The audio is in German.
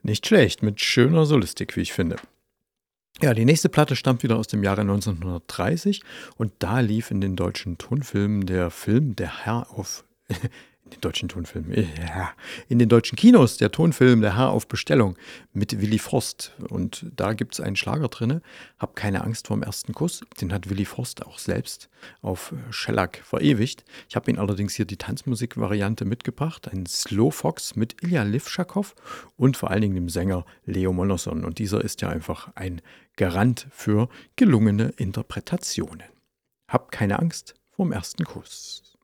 Nicht schlecht, mit schöner Solistik, wie ich finde. Ja, die nächste Platte stammt wieder aus dem Jahre 1930 und da lief in den deutschen Tonfilmen der Film Der Herr auf in den deutschen Tonfilmen, ja, in den deutschen Kinos der Tonfilm Der Herr auf Bestellung mit Willi Frost. Und da gibt's einen Schlager drinne, „Hab keine Angst vorm ersten Kuss". Den hat Willi Frost auch selbst auf Shellac verewigt. Ich habe Ihnen allerdings hier die Tanzmusikvariante mitgebracht, ein Slow Fox mit Ilja Livschakow und vor allen Dingen dem Sänger Leo Monosson. Und dieser ist ja einfach ein Garant für gelungene Interpretationen. Hab keine Angst vorm ersten Kuss.